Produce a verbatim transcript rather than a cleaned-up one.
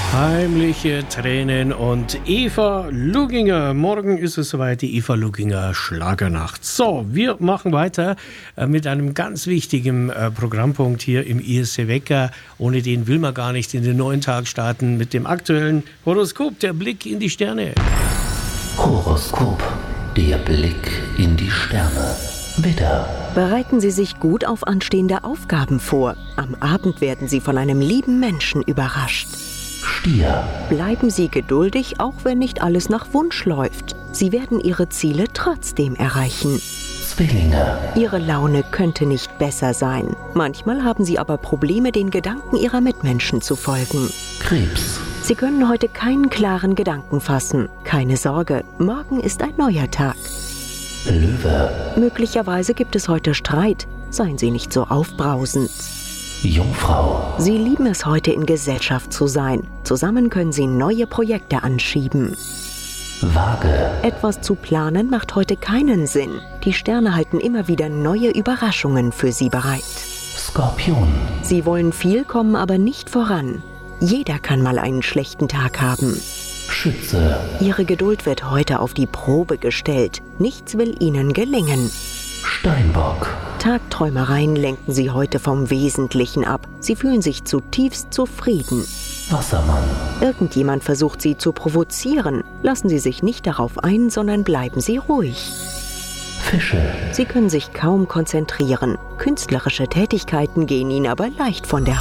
Heimliche Tränen und Eva Luginger. Morgen ist es soweit, die Eva Luginger Schlagernacht. So, wir machen weiter mit einem ganz wichtigen Programmpunkt hier im I S C Wecker. Ohne den will man gar nicht in den neuen Tag starten, mit dem aktuellen Horoskop, der Blick in die Sterne. Horoskop, der Blick in die Sterne. Widder. Bereiten Sie sich gut auf anstehende Aufgaben vor. Am Abend werden Sie von einem lieben Menschen überrascht. Stier. Bleiben Sie geduldig, auch wenn nicht alles nach Wunsch läuft. Sie werden Ihre Ziele trotzdem erreichen. Zwillinge. Ihre Laune könnte nicht besser sein. Manchmal haben Sie aber Probleme, den Gedanken Ihrer Mitmenschen zu folgen. Krebs. Sie können heute keinen klaren Gedanken fassen. Keine Sorge, morgen ist ein neuer Tag. Löwe. Möglicherweise gibt es heute Streit. Seien Sie nicht so aufbrausend. Jungfrau. Sie lieben es, heute in Gesellschaft zu sein. Zusammen können Sie neue Projekte anschieben. Waage. Etwas zu planen macht heute keinen Sinn. Die Sterne halten immer wieder neue Überraschungen für Sie bereit. Skorpion. Sie wollen viel, kommen aber nicht voran. Jeder kann mal einen schlechten Tag haben. Schütze. Ihre Geduld wird heute auf die Probe gestellt. Nichts will Ihnen gelingen. Steinbock. Tagträumereien lenken Sie heute vom Wesentlichen ab. Sie fühlen sich zutiefst zufrieden. Wassermann. Irgendjemand versucht Sie zu provozieren. Lassen Sie sich nicht darauf ein, sondern bleiben Sie ruhig. Fische. Sie können sich kaum konzentrieren. Künstlerische Tätigkeiten gehen Ihnen aber leicht von der